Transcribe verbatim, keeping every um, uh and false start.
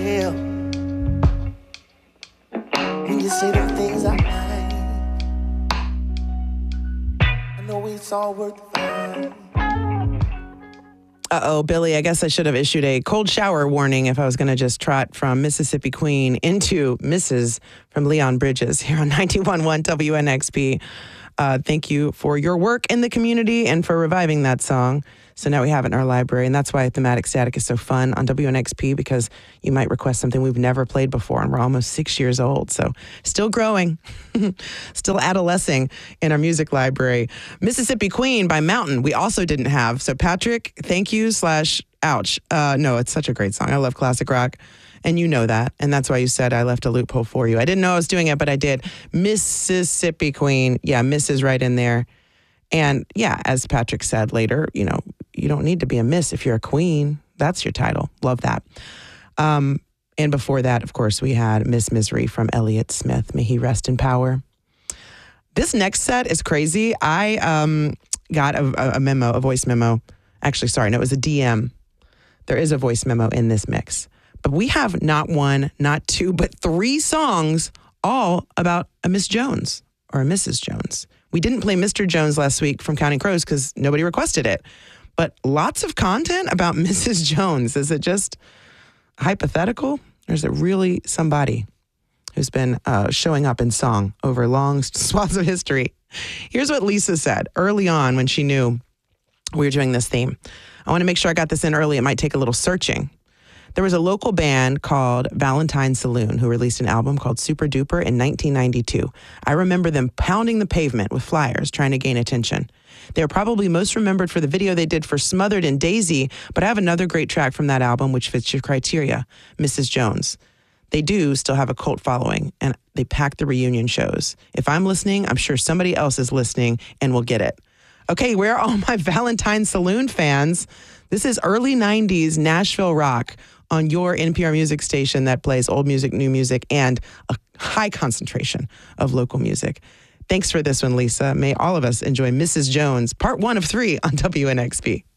tell when you say the things I like. I know it's all worth the fight. Uh-oh, Billy, I guess I should have issued a cold shower warning if I was going to just trot from Mississippi Queen into Missus from Leon Bridges here on ninety-one point one W N X P. Uh, thank you for your work in the community and for reviving that song. So now we have it in our library, and that's why Thematic Static is so fun on W N X P, because you might request something we've never played before, and we're almost six years old, so still growing, still adolescing in our music library. Mississippi Queen by Mountain, we also didn't have. So Patrick, thank you slash ouch. Uh, no, it's such a great song. I love classic rock, and you know that, and that's why you said I left a loophole for you. I didn't know I was doing it, but I did. Mississippi Queen, yeah, Miss is right in there. And yeah, as Patrick said later, you know, you don't need to be a miss if you're a queen. That's your title. Love that. Um, and before that, of course, we had Miss Misery from Elliott Smith. May he rest in power. This next set is crazy. I um, got a, a memo, a voice memo. Actually, sorry, no, it was a D M. There is a voice memo in this mix. But we have not one, not two, but three songs all about a Miss Jones or a Missus Jones. We didn't play Mister Jones last week from Counting Crows because nobody requested it. But lots of content about Missus Jones. Is it just hypothetical? Or is it really somebody who's been uh, showing up in song over long swaths of history? Here's what Lisa said early on when she knew we were doing this theme. I want to make sure I got this in early. It might take a little searching. There was a local band called Valentine Saloon who released an album called Super Duper in nineteen ninety-two. I remember them pounding the pavement with flyers trying to gain attention. They are probably most remembered for the video they did for Smothered and Daisy, but I have another great track from that album which fits your criteria, Missus Jones. They do still have a cult following, and they pack the reunion shows. If I'm listening, I'm sure somebody else is listening and will get it. Okay, where are all my Valentine Saloon fans? This is early nineties Nashville rock on your N P R music station that plays old music, new music, and a high concentration of local music. Thanks for this one, Lisa. May all of us enjoy Missus Jones, part one of three on W N X P.